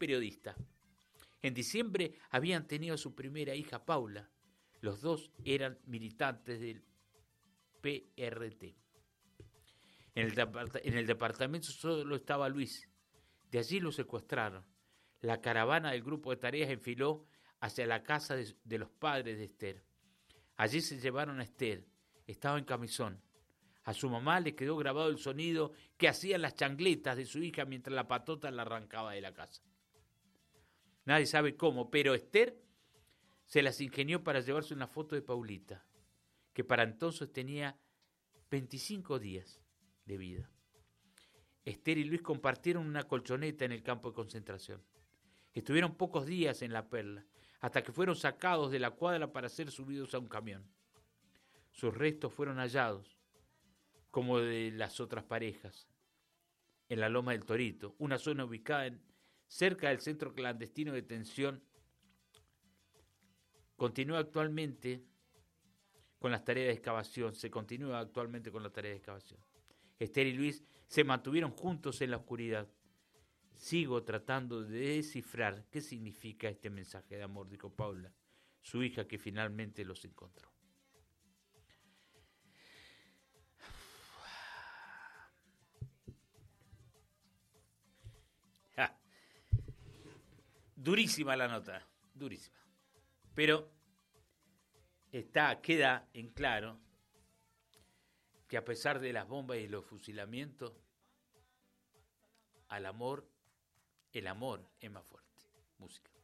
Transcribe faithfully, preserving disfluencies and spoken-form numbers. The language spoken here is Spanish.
periodista. En diciembre habían tenido a su primera hija, Paula. Los dos eran militantes del P R T. En el, depart- en el departamento solo estaba Luis. De allí lo secuestraron. La caravana del grupo de tareas enfiló hacia la casa de, de los padres de Esther. Allí se llevaron a Esther. Estaba en camisón. A su mamá le quedó grabado el sonido que hacían las chancletas de su hija mientras la patota la arrancaba de la casa. Nadie sabe cómo, pero Esther se las ingenió para llevarse una foto de Paulita, que para entonces tenía veinticinco días de vida. Esther y Luis compartieron una colchoneta en el campo de concentración. Estuvieron pocos días en La Perla, hasta que fueron sacados de la cuadra para ser subidos a un camión. Sus restos fueron hallados, como de las otras parejas, en la Loma del Torito, una zona ubicada en, cerca del centro clandestino de detención. Continúa actualmente con las tareas de excavación, se continúa actualmente con las tareas de excavación. Esther y Luis se mantuvieron juntos en la oscuridad. Sigo tratando de descifrar qué significa este mensaje de amor, dijo Paula, su hija, que finalmente los encontró. Ja. Durísima la nota, durísima. Pero está, queda en claro que a pesar de las bombas y los fusilamientos, al amor, el amor es más fuerte. Música.